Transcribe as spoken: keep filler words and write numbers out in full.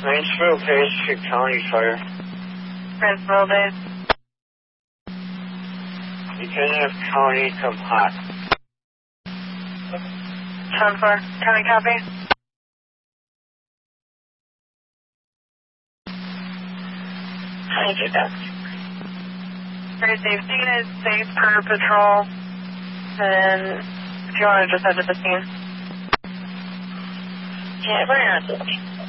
Mansfield Base, County Fire. Mansfield Base. Lieutenant of County, come hot. ten four, County copy. Thank you, Doug. Very safe. Scene is safe per patrol. And if you want to just head to the scene. Yeah, we're not doing